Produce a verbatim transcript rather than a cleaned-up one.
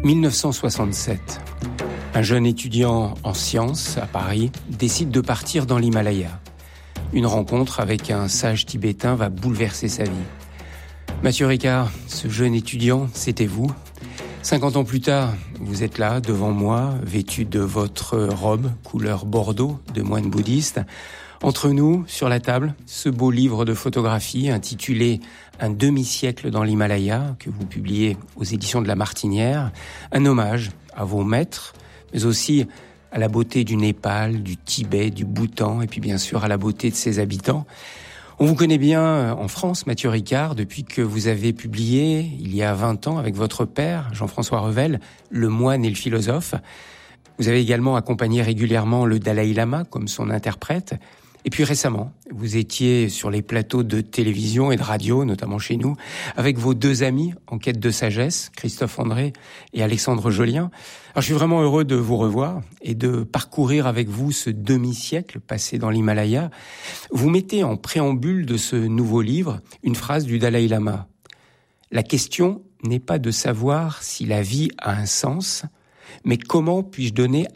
dix-neuf cent soixante-sept. Un jeune étudiant en sciences à Paris décide de partir dans l'Himalaya. Une rencontre avec un sage tibétain va bouleverser sa vie. Mathieu Ricard, ce jeune étudiant, c'était vous. cinquante ans plus tard, vous êtes là, devant moi, vêtu de votre robe, couleur bordeaux, de moine bouddhiste. Entre nous, sur la table, ce beau livre de photographie intitulé « Un demi-siècle dans l'Himalaya » que vous publiez aux éditions de La Martinière. Un hommage à vos maîtres, mais aussi à la beauté du Népal, du Tibet, du Bhoutan, et puis bien sûr à la beauté de ses habitants. On vous connaît bien en France, Mathieu Ricard, depuis que vous avez publié, il y a vingt ans, avec votre père, Jean-François Revel, Le moine et le philosophe. Vous avez également accompagné régulièrement le Dalai Lama comme son interprète. Et puis récemment, vous étiez sur les plateaux de télévision et de radio, notamment chez nous, avec vos deux amis en quête de sagesse, Christophe André et Alexandre Jolien. Alors je suis vraiment heureux de vous revoir et de parcourir avec vous ce demi-siècle passé dans l'Himalaya. Vous mettez en préambule de ce nouveau livre une phrase du Dalai Lama. « La question n'est pas de savoir si la vie a un sens, mais comment puis-je donner